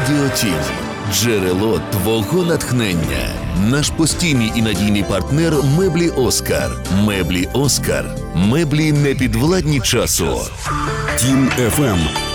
Радіо Тінь. Джерело твого натхнення. Наш постійний і надійний партнер меблі Оскар. Меблі Оскар. Меблі непідвладні часу. Тім FM